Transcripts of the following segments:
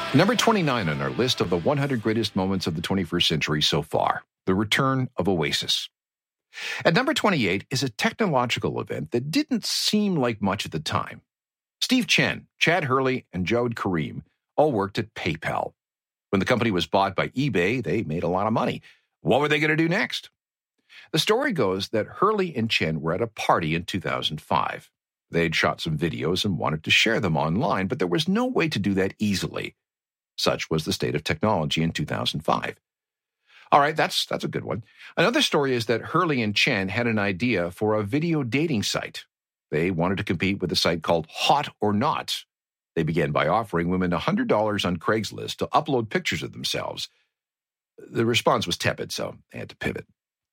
Number 29 on our list of the 100 greatest moments of the 21st century so far, the return of Oasis. At number 28 is a technological event that didn't seem like much at the time. Steve Chen, Chad Hurley, and Jawed Karim all worked at PayPal. When the company was bought by eBay, they made a lot of money. What were they going to do next? The story goes that Hurley and Chen were at a party in 2005. They'd shot some videos and wanted to share them online, but there was no way to do that easily. Such was the state of technology in 2005. All right, that's a good one. Another story is that Hurley and Chen had an idea for a video dating site. They wanted to compete with a site called Hot or Not. They began by offering women $100 on Craigslist to upload pictures of themselves. The response was tepid, so they had to pivot.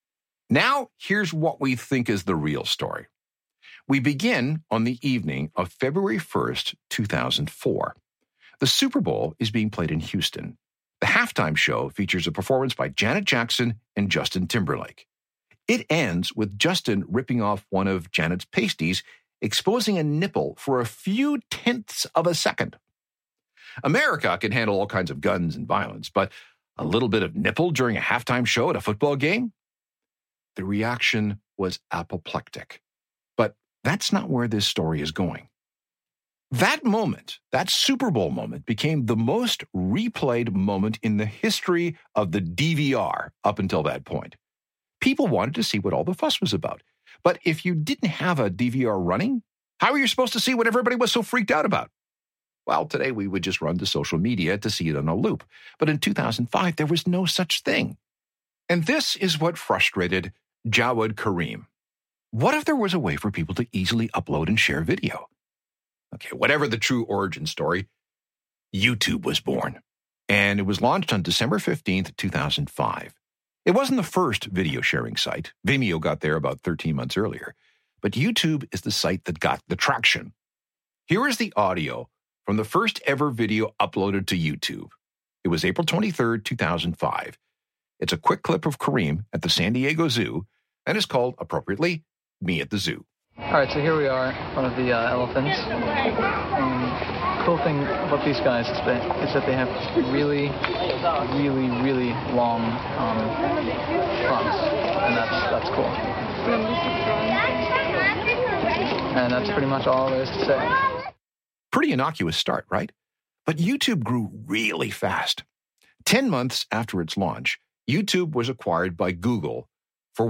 Now, here's what we think is the real story. We begin on the evening of February 1st, 2004. The Super Bowl is being played in Houston. The halftime show features a performance by Janet Jackson and Justin Timberlake. It ends with Justin ripping off one of Janet's pasties, exposing a nipple for a few tenths of a second. America can handle all kinds of guns and violence, but a little bit of nipple during a halftime show at a football game? The reaction was apoplectic. But that's not where this story is going. That moment, that Super Bowl moment, became the most replayed moment in the history of the DVR up until that point. People wanted to see what all the fuss was about. But if you didn't have a DVR running, how were you supposed to see what everybody was so freaked out about? Well, today we would just run to social media to see it on a loop. But in 2005, there was no such thing. And this is what frustrated Jawed Karim. What if there was a way for people to easily upload and share video? Okay, whatever the true origin story, YouTube was born. And it was launched on December 15th, 2005. It wasn't the first video sharing site. Vimeo got there about 13 months earlier. But YouTube is the site that got the traction. Here is the audio from the first ever video uploaded to YouTube. It was April 23rd, 2005. It's a quick clip of Karim at the San Diego Zoo and is called, appropriately, Me at the Zoo. All right, so here we are, one of the elephants. Cool thing about these guys is that they have really, really, really long fronts, and that's cool. And that's pretty much all there is to say. Pretty innocuous start, right? But YouTube grew really fast. 10 months after its launch, YouTube was acquired by Google for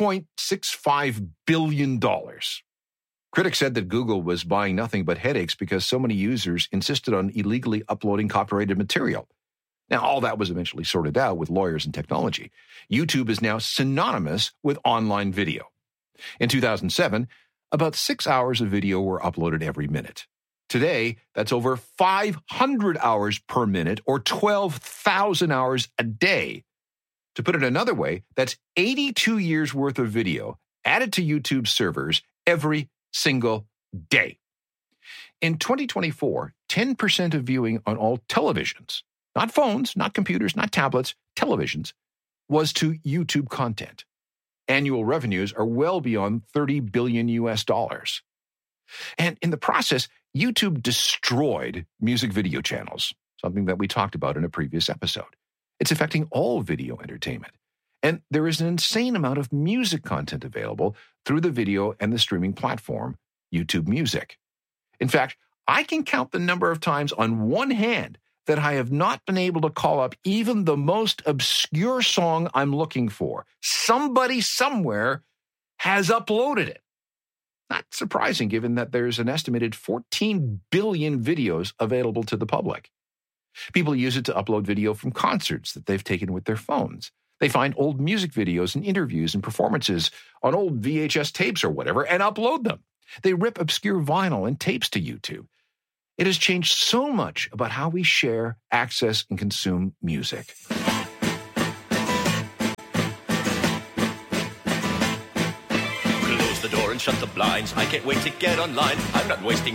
$1.65 billion. Critics said that Google was buying nothing but headaches because so many users insisted on illegally uploading copyrighted material. Now, all that was eventually sorted out with lawyers and technology. YouTube is now synonymous with online video. In 2007, about 6 hours of video were uploaded every minute. Today, that's over 500 hours per minute, or 12,000 hours a day. To put it another way, that's 82 years worth of video added to YouTube servers every single day. In 2024, 10% of viewing on all televisions, not phones, not computers, not tablets, televisions, was to YouTube content. Annual revenues are well beyond $30 billion US. And in the process, YouTube destroyed music video channels, something that we talked about in a previous episode. It's affecting all video entertainment. And there is an insane amount of music content available through the video and the streaming platform, YouTube Music. In fact, I can count the number of times on one hand that I have not been able to call up even the most obscure song I'm looking for. Somebody somewhere has uploaded it. Not surprising, given that there's an estimated 14 billion videos available to the public. People use it to upload video from concerts that they've taken with their phones. They find old music videos and interviews and performances on old VHS tapes or whatever and upload them. They rip obscure vinyl and tapes to YouTube. It has changed so much about how we share, access, and consume music. Close the door and shut the blinds. I can't wait to get online. I'm not wasting